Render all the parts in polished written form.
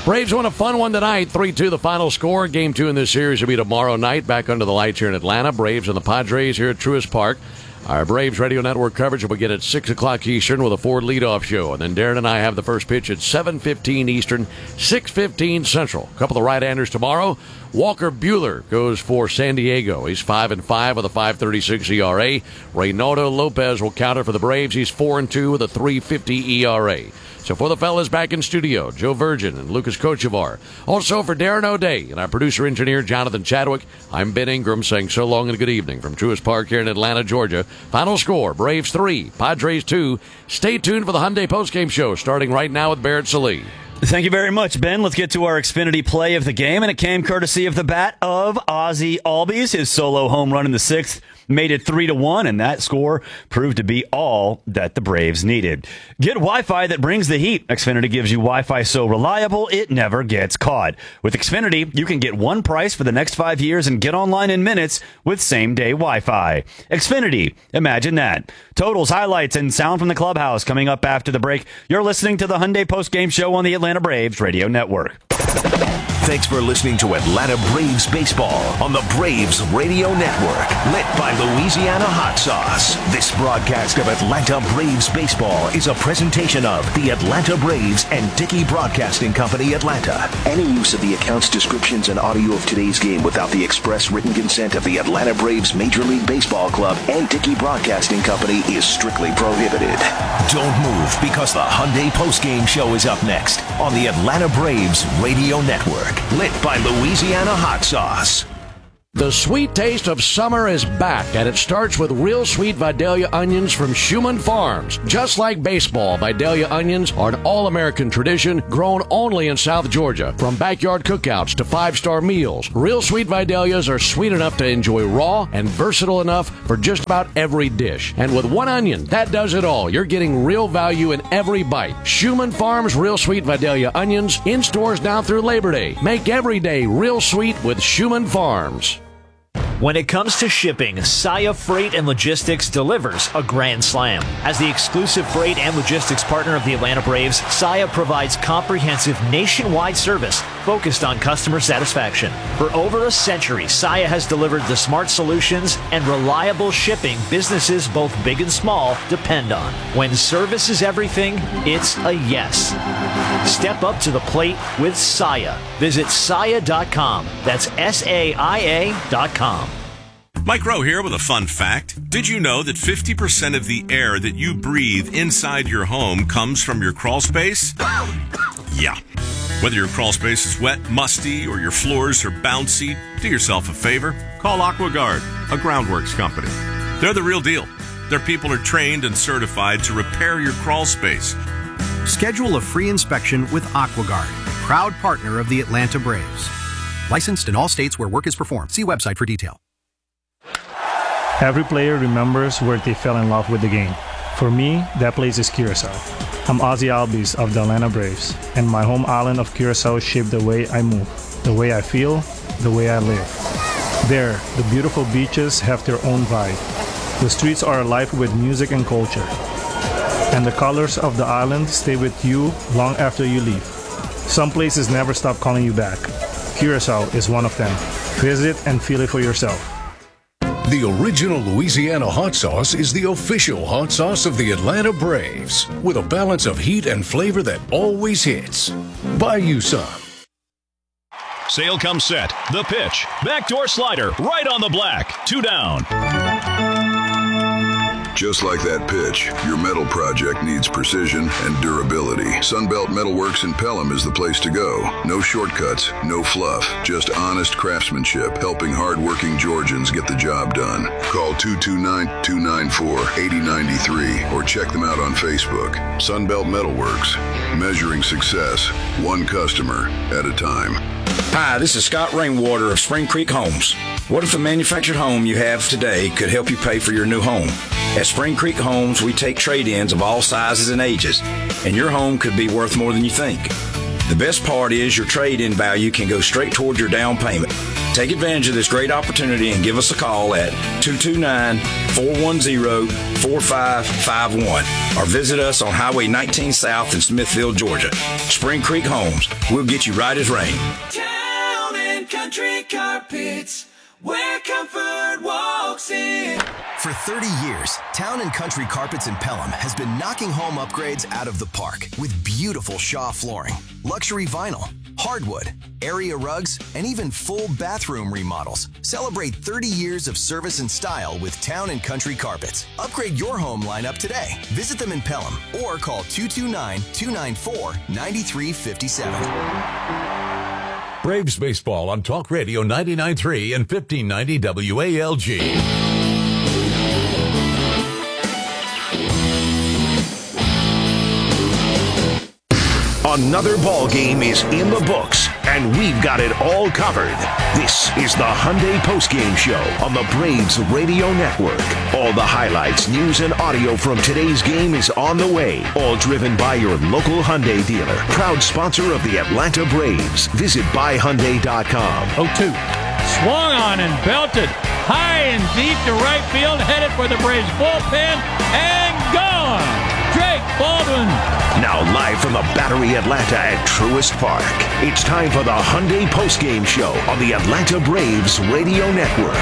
Braves won a fun one tonight, 3-2 the final score. Game 2 in this series will be tomorrow night, back under the lights here in Atlanta. Braves and the Padres here at Truist Park. Our Braves Radio Network coverage will begin at 6 o'clock Eastern with a Ford leadoff show. And then Darren and I have the first pitch at 7:15 Eastern, 6:15 Central. A couple of right-handers tomorrow. Walker Buehler goes for San Diego. He's 5-5 with a 5.36 ERA. Reynaldo Lopez will counter for the Braves. He's 4-2 with a 3.50 ERA. So for the fellas back in studio, Joe Virgin and Lucas Kochevar. Also for Darren O'Day and our producer-engineer, Jonathan Chadwick, I'm Ben Ingram saying so long and good evening from Truist Park here in Atlanta, Georgia. Final score, Braves 3, Padres 2. Stay tuned for the Hyundai postgame show starting right now with Barrett Sallee. Thank you very much, Ben. Let's get to our Xfinity play of the game, and it came courtesy of the bat of Ozzie Albies. His solo home run in the 6th made it 3-1, and that score proved to be all that the Braves needed. Get Wi-Fi that brings the heat. Xfinity gives you Wi-Fi so reliable it never gets caught. With Xfinity, you can get one price for the next 5 years and get online in minutes with same-day Wi-Fi. Xfinity, imagine that. Totals, highlights, and sound from the clubhouse coming up after the break. You're listening to the Hyundai Postgame Show on the Atlanta Braves Radio Network. Thanks for listening to Atlanta Braves Baseball on the Braves Radio Network, lit by Louisiana Hot Sauce. This broadcast of Atlanta Braves Baseball is a presentation of the Atlanta Braves and Dickey Broadcasting Company, Atlanta. Any use of the accounts, descriptions, and audio of today's game without the express written consent of the Atlanta Braves Major League Baseball Club and Dickey Broadcasting Company is strictly prohibited. Don't move, because the Hyundai Postgame Show is up next on the Atlanta Braves Radio Network. Lit by Louisiana Hot Sauce. The sweet taste of summer is back, and it starts with real sweet Vidalia onions from Schumann Farms. Just like baseball, Vidalia onions are an all-American tradition grown only in South Georgia. From backyard cookouts to five-star meals, real sweet Vidalias are sweet enough to enjoy raw and versatile enough for just about every dish. And with one onion, that does it all. You're getting real value in every bite. Schumann Farms Real Sweet Vidalia onions in stores now through Labor Day. Make every day real sweet with Schumann Farms. When it comes to shipping, Saia Freight and Logistics delivers a grand slam. As the exclusive freight and logistics partner of the Atlanta Braves, Saia provides comprehensive nationwide service focused on customer satisfaction. For over a century, Saia has delivered the smart solutions and reliable shipping businesses both big and small depend on. When service is everything, it's a yes. Step up to the plate with Saia. Visit Saia.com. That's SAIA.com. Mike Rowe here with a fun fact. Did you know that 50% of the air that you breathe inside your home comes from your crawl space? Yeah. Whether your crawl space is wet, musty, or your floors are bouncy, do yourself a favor. Call AquaGuard, a groundworks company. They're the real deal. Their people are trained and certified to repair your crawl space. Schedule a free inspection with AquaGuard, proud partner of the Atlanta Braves. Licensed in all states where work is performed. See website for detail. Every player remembers where they fell in love with the game. For me, that place is Curacao. I'm Ozzie Albies of the Atlanta Braves, and my home island of Curacao shaped the way I move, the way I feel, the way I live. There, the beautiful beaches have their own vibe. The streets are alive with music and culture. And the colors of the island stay with you long after you leave. Some places never stop calling you back. Curacao is one of them. Visit and feel it for yourself. The original Louisiana hot sauce is the official hot sauce of the Atlanta Braves, with a balance of heat and flavor that always hits. Buy you some. Sale comes set. The pitch. Backdoor slider. Right on the black. 2 down. Just like that pitch, your metal project needs precision and durability. Sunbelt Metalworks in Pelham is the place to go. No shortcuts, no fluff, just honest craftsmanship, helping hardworking Georgians get the job done. Call 229-294-8093 or check them out on Facebook. Sunbelt Metalworks, measuring success, one customer at a time. Hi, this is Scott Rainwater of Spring Creek Homes. What if the manufactured home you have today could help you pay for your new home? At Spring Creek Homes, we take trade-ins of all sizes and ages, and your home could be worth more than you think. The best part is your trade-in value can go straight toward your down payment. Take advantage of this great opportunity and give us a call at 229-410-4551 or visit us on Highway 19 South in Smithville, Georgia. Spring Creek Homes, we'll get you right as rain. Town and Country Carpets, where comfort walks in. For 30 years, Town & Country Carpets in Pelham has been knocking home upgrades out of the park with beautiful Shaw flooring, luxury vinyl, hardwood, area rugs, and even full bathroom remodels. Celebrate 30 years of service and style with Town & Country Carpets. Upgrade your home lineup today. Visit them in Pelham or call 229-294-9357. Braves baseball on Talk Radio 99.3 and 1590 WALG. Another ball game is in the books, and we've got it all covered. This is the Hyundai Postgame Show on the Braves Radio Network. All the highlights, news, and audio from today's game is on the way. All driven by your local Hyundai dealer. Proud sponsor of the Atlanta Braves. Visit buyhyundai.com. 0-2. Swung on and belted high and deep to right field, headed for the Braves bullpen, and gone. Drake Baldwin. Now live from the Battery Atlanta at Truist Park. It's time for the Hyundai Postgame Show on the Atlanta Braves Radio Network.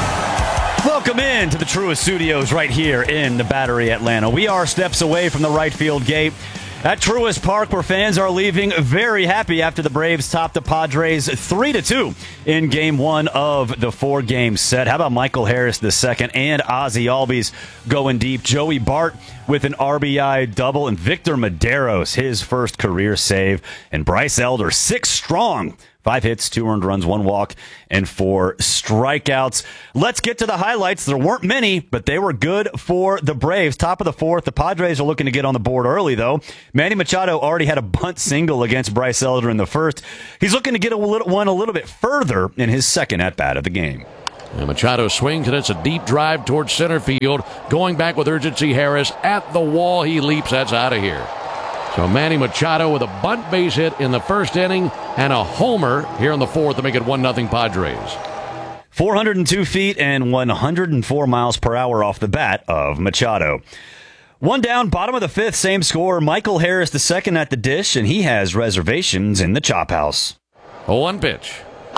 Welcome in to the Truist Studios right here in the Battery Atlanta. We are steps away from the right field gate at Truist Park, where fans are leaving very happy after the Braves topped the Padres 3-2 in Game 1 of the 4-game set. How about Michael Harris II and Ozzie Albies going deep? Joey Bart with an RBI double, and Victor Maderos, his first career save, and Bryce Elder, 6 strong. 5 hits, 2 earned runs, 1 walk, and 4 strikeouts. Let's get to the highlights. There weren't many, but they were good for the Braves. Top of the 4th, the Padres are looking to get on the board early, though. Manny Machado already had a bunt single against Bryce Elder in the first. He's looking to get one a little bit further in his second at-bat of the game. And Machado swings, and it's a deep drive towards center field. Going back with urgency, Harris at the wall. He leaps. That's out of here. So Manny Machado with a bunt base hit in the first inning and a homer here in the 4th to make it 1-0 Padres. 402 feet and 104 miles per hour off the bat of Machado. 1 down, bottom of the 5th, same score. Michael Harris II at the dish, and he has reservations in the chop house. A 1 pitch.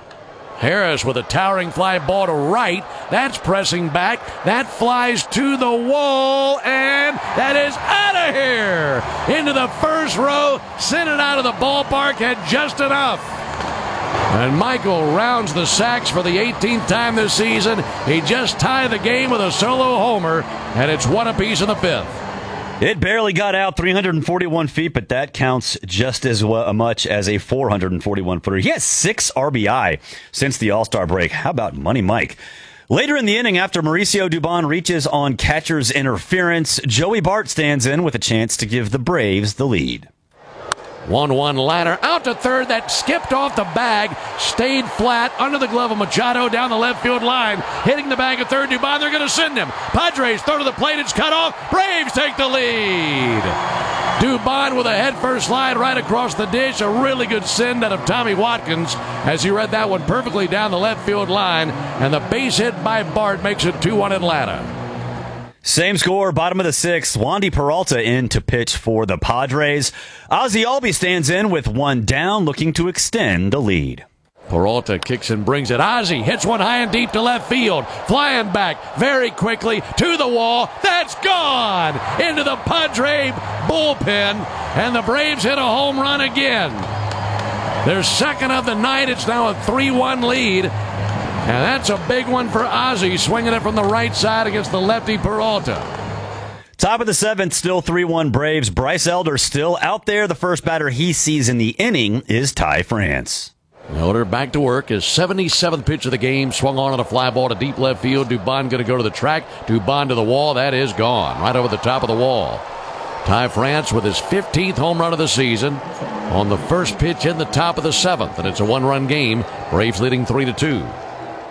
Harris with a towering fly ball to right. That's pressing back. That flies to the wall, and that is out of here. Into the first row. Sent it out of the ballpark. Had just enough. And Michael rounds the sacks for the 18th time this season. He just tied the game with a solo homer, and it's 1 apiece in the 5th. It barely got out 341 feet, but that counts just as much as a 441-footer. He has 6 RBI since the All-Star break. How about Money Mike? Later in the inning, after Mauricio Dubon reaches on catcher's interference, Joey Bart stands in with a chance to give the Braves the lead. 1-1 ladder out to third. That skipped off the bag, stayed flat under the glove of Machado down the left field line. Hitting the bag at third, Dubon, they're going to send him. Padres throw to the plate, it's cut off. Braves take the lead. Dubon with a head-first slide right across the dish. A really good send out of Tommy Watkins as he read that one perfectly down the left field line. And the base hit by Bart makes it 2-1 Atlanta. Same score, bottom of the 6th. Wandy Peralta in to pitch for the Padres. Ozzie Albies stands in with 1 down, looking to extend the lead. Peralta kicks and brings it. Ozzie hits one high and deep to left field. Flying back very quickly to the wall. That's gone into the Padre bullpen. And the Braves hit a home run again. Their second of the night. It's now a 3-1 lead. And that's a big one for Ozzie, swinging it from the right side against the lefty Peralta. Top of the 7th, still 3-1 Braves. Bryce Elder still out there. The first batter he sees in the inning is Ty France. Elder back to work. His 77th pitch of the game. Swung on a fly ball to deep left field. Dubon going to go to the track. Dubon to the wall. That is gone. Right over the top of the wall. Ty France with his 15th home run of the season on the first pitch in the top of the 7th. And it's a 1-run game. Braves leading 3-2.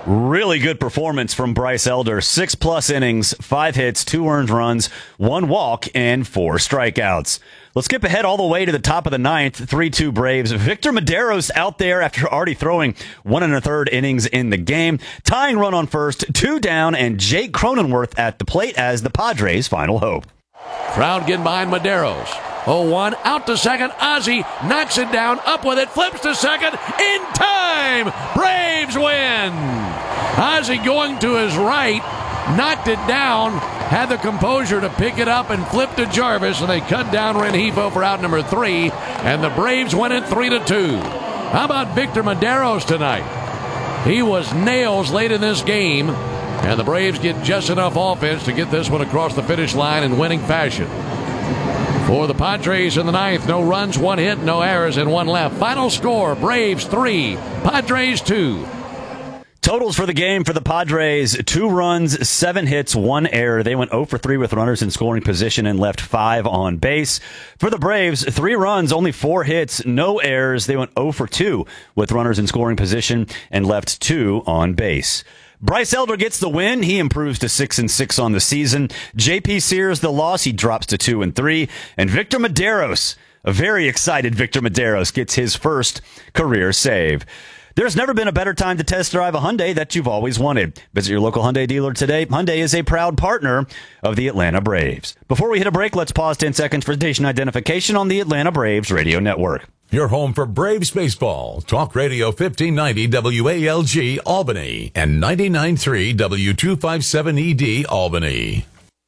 Really good performance from Bryce Elder. 6+ innings, 5 hits, 2 earned runs, 1 walk, and 4 strikeouts. Let's skip ahead all the way to the top of the 9th. 3-2 Braves. Victor Mederos out there after already throwing 1 1/3 innings in the game. Tying run on first, 2 down, and Jake Cronenworth at the plate as the Padres' final hope. Crowd getting behind Mederos. 0-1, out to second. Ozzie knocks it down, up with it, flips to second, in time! Braves win! Ozzie going to his right, knocked it down, had the composure to pick it up and flip to Jarvis, and they cut down Rengifo for out number 3, and the Braves win it 3-2. How about Victor Mederos tonight? He was nails late in this game, and the Braves get just enough offense to get this one across the finish line in winning fashion. For the Padres in the 9th, no runs, 1 hit, no errors, and 1 left. Final score, Braves 3, Padres 2. Totals for the game for the Padres, 2 runs, 7 hits, 1 error. They went 0 for 3 with runners in scoring position and left 5 on base. For the Braves, 3 runs, only 4 hits, no errors. They went 0 for 2 with runners in scoring position and left 2 on base. Bryce Elder gets the win. He improves to 6-6 on the season. J.P. Sears, the loss, he drops to 2-3. And Victor Mederos, a very excited Victor Mederos, gets his first career save. There's never been a better time to test drive a Hyundai that you've always wanted. Visit your local Hyundai dealer today. Hyundai is a proud partner of the Atlanta Braves. Before we hit a break, let's pause 10 seconds for station identification on the Atlanta Braves radio network. Your home for Braves baseball. Talk Radio 1590 WALG Albany and 99.3 W257ED Albany.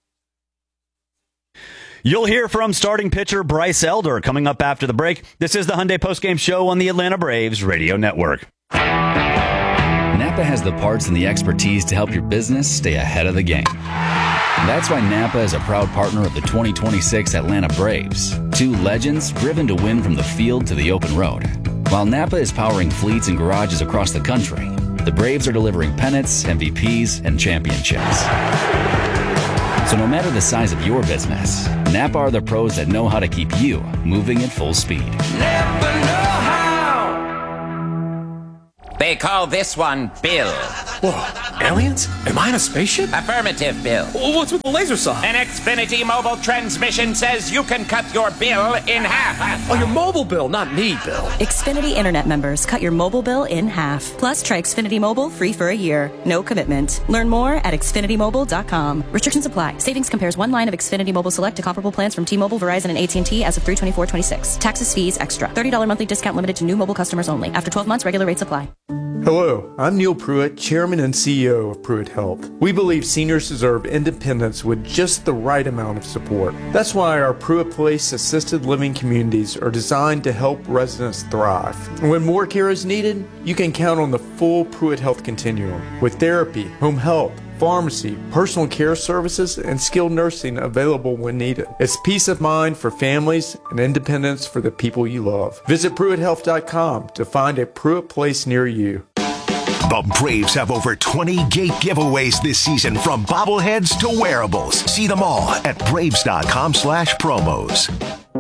You'll hear from starting pitcher Bryce Elder coming up after the break. This is the Hyundai Postgame Show on the Atlanta Braves radio network. Napa has the parts and the expertise to help your business stay ahead of the game. That's why Napa is a proud partner of the 2026 Atlanta Braves. 2 legends driven to win from the field to the open road. While Napa is powering fleets and garages across the country, the Braves are delivering pennants, MVPs, and championships. So no matter the size of your business, Napa are the pros that know how to keep you moving at full speed. Napa know how. They call this one Bill. Whoa, aliens? Am I in a spaceship? Affirmative, Bill. What's with the laser saw? An Xfinity mobile transmission says you can cut your bill in half. Oh, your mobile bill, not me, Bill. Xfinity Internet members, cut your mobile bill in half. Plus, try Xfinity Mobile free for a year. No commitment. Learn more at xfinitymobile.com. Restrictions apply. Savings compares one line of Xfinity Mobile Select to comparable plans from T-Mobile, Verizon, and AT&T as of 3/24/26. Taxes, fees, extra. $30 monthly discount limited to new mobile customers only. After 12 months, regular rates apply. Hello, I'm Neil Pruitt, Chairman and CEO of Pruitt Health. We believe seniors deserve independence with just the right amount of support. That's why our Pruitt Place assisted living communities are designed to help residents thrive. And when more care is needed, you can count on the full Pruitt Health continuum with therapy, home health, pharmacy, personal care services, and skilled nursing available when needed. It's peace of mind for families and independence for the people you love. Visit PruittHealth.com to find a Pruitt Place near you. The Braves have over 20 gate giveaways this season, from bobbleheads to wearables. See them all at Braves.com/promos.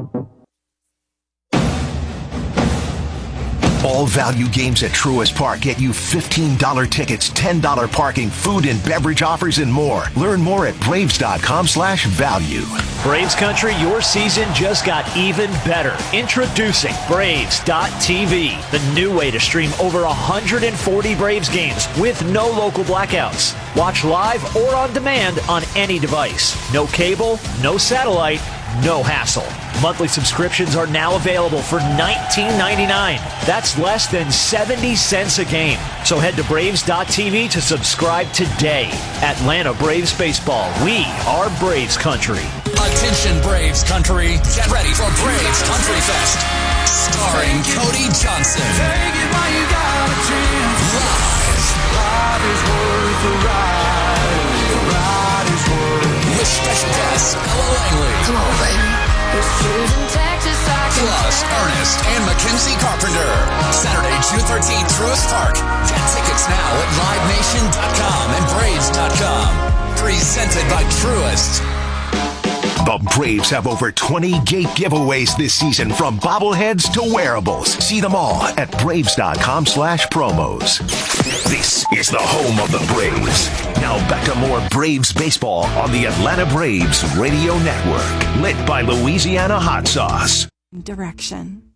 All value games at Truist Park get you $15 tickets, $10 parking, food and beverage offers, and more. Learn more at Braves.com/value. Braves Country, your season just got even better. Introducing Braves.tv, the new way to stream over 140 Braves games with no local blackouts. Watch live or on demand on any device. No cable, no satellite, no hassle. Monthly subscriptions are now available for $19.99. That's less than 70 cents a game. So head to Braves.tv to subscribe today. Atlanta Braves Baseball. We are Braves Country. Attention Braves Country. Get ready for Braves Country Fest. Starring Cody Johnson. Take it while you got a chance. Life is worth the ride. The ride is worth. With special guests Ella Langley. Come on, baby. Plus Ernest and Mackenzie Carpenter. Saturday, June 13th, Truist Park. Get tickets now at LiveNation.com and Braves.com. Presented by Truist. The Braves have over 20 gate giveaways this season, from bobbleheads to wearables. See them all at Braves.com/promos. This is the home of the Braves. Now back to more Braves baseball on the Atlanta Braves Radio Network. Lit by Louisiana Hot Sauce. Direction.